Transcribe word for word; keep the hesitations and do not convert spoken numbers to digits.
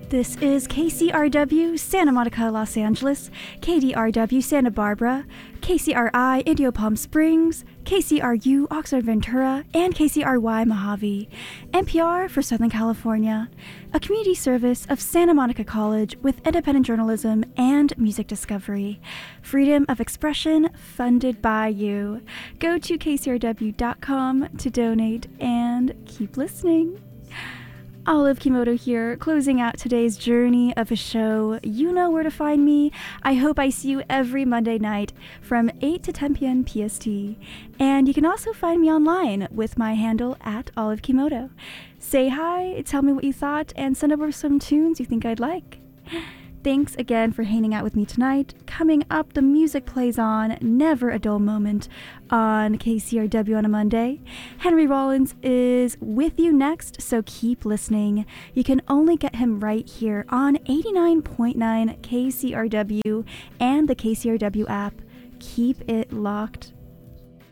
This is K C R W Santa Monica, Los Angeles, K D R W Santa Barbara, K C R I Indio Palm Springs, K C R U Oxnard Ventura, and K C R Y Mojave. N P R for Southern California, a community service of Santa Monica College with independent journalism and music discovery. Freedom of expression funded by you. Go to K C R W dot com to donate and keep listening. Olive Kimoto here, closing out today's journey of a show. You know where to find me. I hope I see you every Monday night from eight to ten p.m. P S T. And you can also find me online with my handle at Olive Kimoto. Say hi, tell me what you thought, and send over some tunes you think I'd like. Thanks again for hanging out with me tonight. Coming up, the music plays on Never a Dull Moment on K C R W on a Monday. Henry Rollins is with you next, so keep listening. You can only get him right here on eighty-nine point nine K C R W and the K C R W app. Keep it locked.